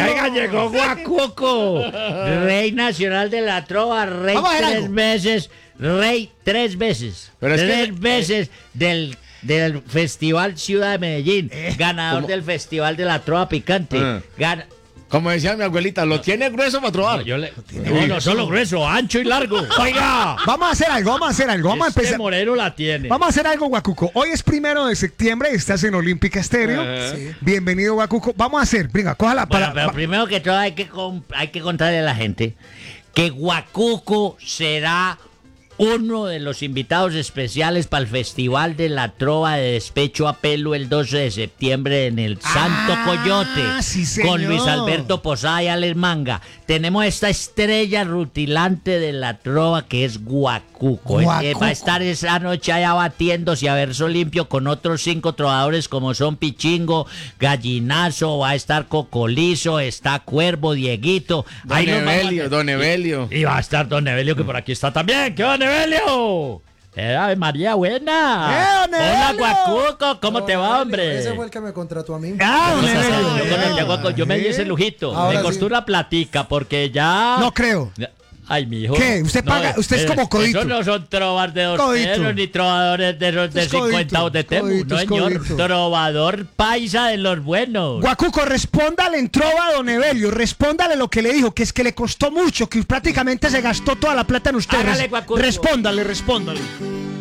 Oiga, llegó Guacuco, rey nacional de la trova, rey Vamos a hacer tres algo. veces, rey tres veces, Pero es que- tres veces del Festival Ciudad de Medellín, ganador ¿cómo? del Festival de la Trova Picante. Ah. Como decía mi abuelita, lo tiene grueso para trobar. No solo grueso, ancho y largo. Oiga, Vamos a hacer algo, vamos a este empezar. moreno la tiene. Vamos a hacer algo, Guacuco. Hoy es 1 de septiembre, estás en Olímpica Estéreo. Bienvenido, Guacuco. Vamos a hacer, venga, cójala Bueno, para. pero primero que todo hay que contarle a la gente que Guacuco será uno de los invitados especiales para el Festival de la Trova de Despecho a Pelo el 12 de septiembre en el Santo Coyote. Sí, con señor. Luis Alberto Posada y Alex Manga. Tenemos esta estrella rutilante de la Trova que es Guacuco. Guacuco. Va a estar esa noche allá batiéndose a verso limpio con otros 5 trovadores como son Pichingo, Gallinazo, va a estar Cocolizo, está Cuervo, Dieguito. Ahí nos vamos a- Don Evelio. Y va a estar Don Evelio, que por aquí está también. ¿Qué Don Evelio? Ave María, buena. Don Hola, Evelio! Guacuco, ¿cómo te va, hombre? Ese fue el que me contrató a mí. Ah, don Yo Evelio. yo me di ese lujito. Ahora Me costó sí. una platica porque ya... No creo. Ay, mijo. ¿Qué? Usted paga- usted es como Codito. Esos no son trovadores de 2 Codito. pesos ni trovadores de esos de Es Codito, 50 o de Temu. Codito, No, es señor. Codito. Trovador paisa de los buenos. Guacuco, respóndale en trova a don Evelio, respóndale lo que le dijo, que es que le costó mucho, que prácticamente se gastó toda la plata en usted. Hágale, Guacuco. Respóndale.